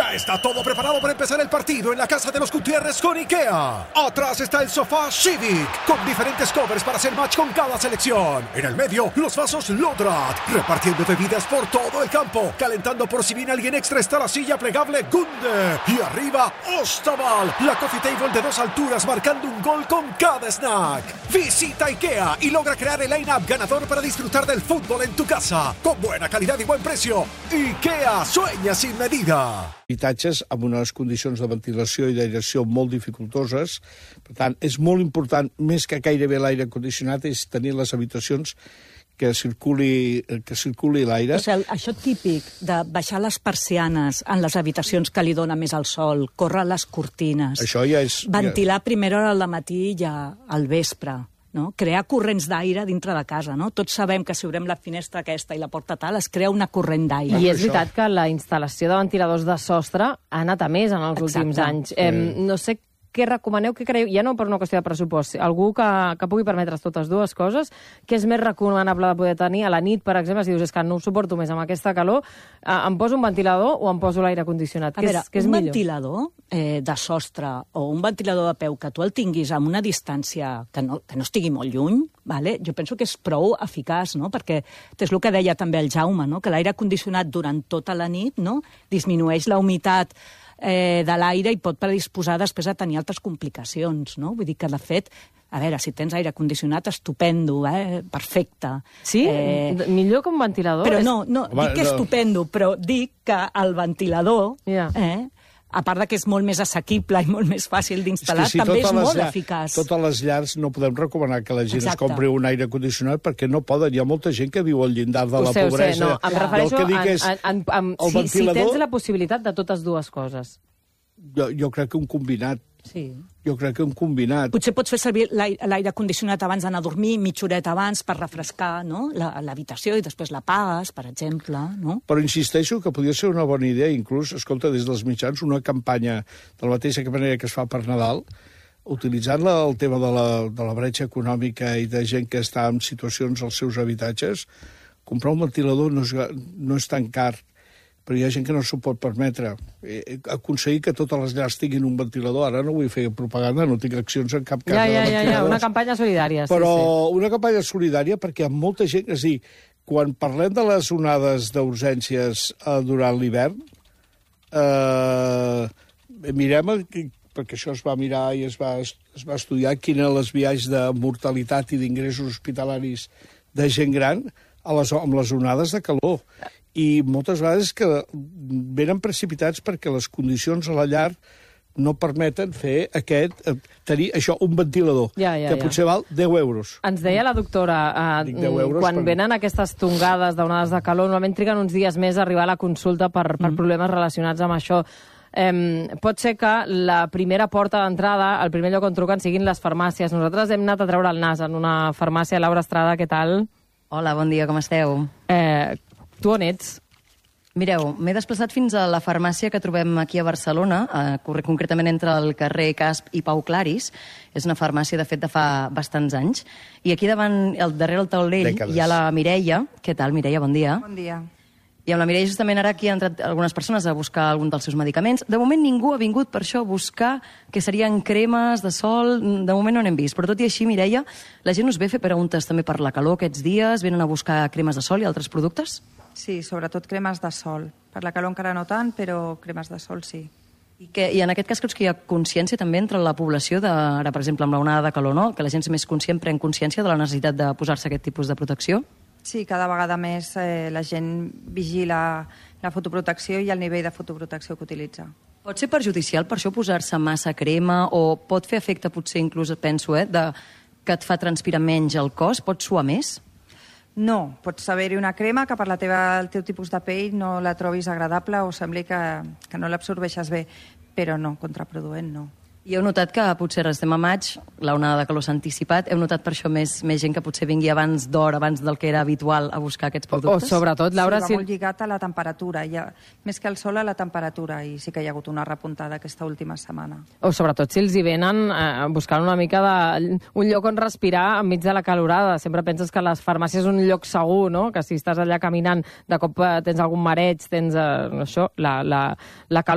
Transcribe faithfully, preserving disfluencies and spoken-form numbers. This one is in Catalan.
Ya está todo preparado para empezar el partido en la casa de los Gutiérrez con IKEA. Atrás está el sofá Civic, con diferentes covers para hacer match con cada selección. En el medio, los vasos Lodrat, repartiendo bebidas por todo el campo. Calentando por si viene alguien extra está la silla plegable Gunde. Y arriba, Ostaval, la coffee table de dos alturas marcando un gol con cada snack. Visita IKEA y logra crear el line-up ganador para disfrutar del fútbol en tu casa. Con buena calidad y buen precio. IKEA, sueña sin medida. Habitatges amb unes condicions de ventilació i d'aeració molt dificultoses. Per tant, és molt important, més que gairebé l'aire condicionat, és tenir les habitacions que circuli, que circuli l'aire. O sigui, això típic de baixar les persianes en les habitacions que li dona més al sol, córrer les cortines, Això ja és... ventilar a primera hora al matí i ja al vespre, no? Crear corrents d'aire dintre de casa, no? Tots sabem que si obrem la finestra aquesta i la porta tal, es crea una corrent d'aire. I és veritat que la instal·lació de ventiladors de sostre ha anat a més en els Exacte. últims anys. Eh, no sé què recomaneu, què creieu, ja no per una qüestió de pressupost, algú que, que pugui permetre's totes dues coses, què és més recomanable de poder tenir a la nit, per exemple, si dius, és que no ho suporto més amb aquesta calor, eh, em poso un ventilador o em poso l'aire condicionat? A Què veure, és, què és un millor? ventilador eh, de sostre o un ventilador de peu que tu el tinguis amb una distància que no, que no estigui molt lluny, vale? Jo penso que és prou eficaç, no? Perquè és el que deia també el Jaume, no? Que l'aire condicionat durant tota la nit, no? Disminueix la humitat eh, de l'aire i pot predisposar després a tenir altres complicacions, no? Vull dir que, de fet, a veure, si tens aire condicionat, estupendo, eh? Perfecte. Sí? Eh, Millor que un ventilador? però És- no, no, Home, dic que no. estupendo, però dic que el ventilador, Ja. eh, a part de que és molt més assequible i molt més fàcil d'instal·lar, si també és totes les molt llar- eficaç. Totes les llars no podem recomanar que la gent Exacte. es compri un aire condicionat perquè no poden. Hi ha molta gent que viu al llindar de Ho la sé, ho sé, pobresa. no, em Jo refereixo el que dic en, és, en, en, en, el si, si ventilador- tens la possibilitat de totes dues coses. Jo, jo crec que un combinat. Sí. Jo crec que un combinat. Potser pots fer servir l'aire l'aire condicionat abans d'anar a dormir, mitja horeta abans, per refrescar, no? la- l'habitació i després l'apagues, per exemple, no? Però insisteixo que podria ser una bona idea, inclús, escolta, des dels mitjans, una campanya de la mateixa manera que es fa per Nadal, utilitzant la, el tema de la, de la bretxa econòmica i de gent que està en situacions als seus habitatges, comprar un ventilador no és, no és tan car, però hi ha gent que no s'ho pot permetre. Eh, aconseguir que totes les llars tinguin un ventilador, ara no vull fer propaganda, no tinc accions en cap casa Ja, ja, de ja, ja, ventiladors. una campanya solidària. Però Sí, sí. una campanya solidària perquè hi ha molta gent... És a dir, quan parlem de les onades d'urgències eh, durant l'hivern, eh, mirem, el, perquè això es va mirar i es va, es va estudiar quines les viatges de mortalitat i d'ingressos hospitalaris de gent gran a les, amb les onades de calor. I moltes vegades que venen precipitats perquè les condicions a la llar no permeten fer aquest, eh, tenir això, un ventilador, Ja, ja, que ja. potser val deu euros. Ens deia la doctora, eh, Dic deu euros quan per- venen aquestes tongades d'onades de calor, normalment triguen uns dies més a arribar a la consulta per, per problemes relacionats amb això. Eh, pot ser que la primera porta d'entrada, el primer lloc on truquen, siguin les farmàcies. Nosaltres hem anat a treure el nas en una farmàcia. Laura Estrada, què tal? Hola, bon dia, com esteu? Eh, tu on ets? Mireu, m'he desplaçat fins a la farmàcia que trobem aquí a Barcelona, eh, concretament entre el carrer Casp i Pau Claris. És una farmàcia, de fet, de fa bastants anys. I aquí davant, al darrere el taulell, Dècades. hi ha la Mireia. Què tal, Mireia? Bon dia. Bon dia. I amb la Mireia justament ara aquí han entrat algunes persones a buscar algun dels seus medicaments. De moment ningú ha vingut per això a buscar que serien cremes de sol. De moment no n'hem vist. Però tot i així, Mireia, la gent us ve a fer preguntes també per la calor aquests dies? Venen a buscar cremes de sol i altres productes? Sí, sobretot cremes de sol. Per la calor encara no tant, però cremes de sol sí. I, que, I en aquest cas creus que hi ha consciència també entre la població, de, ara per exemple amb l'onada de calor, no? Que la gent és més conscient, pren consciència de la necessitat de posar-se aquest tipus de protecció? Sí, cada vegada més eh, la gent vigila la fotoprotecció i el nivell de fotoprotecció que utilitza. Pot ser perjudicial per això posar-se massa crema o pot fer efecte potser inclús, penso, eh, de, que et fa transpirar menys el cos? Pot suar més? No, pots haver-hi una crema que per la teva, el teu tipus de pell no la trobis agradable o sembli que, que no l'absorbeixes bé, però no, contraproduent no. I heu notat que potser estem a maig, la onada de calor s'ha anticipat, heu notat per això més, més gent que potser vingui abans d'hora, abans del que era habitual a buscar aquests O, productes? sobretot, Laura, sí, va si... molt lligat a la temperatura, hi ha, més que el sol a la temperatura, i sí que hi ha hagut una repuntada aquesta última setmana. O sobretot si els hi venen eh, buscant una mica de... un lloc on respirar enmig de la calorada. Sempre penses que les farmàcies és un lloc segur, no? Que si estàs allà caminant, de cop eh, tens algun mareig, tens eh, això, la, la, la calor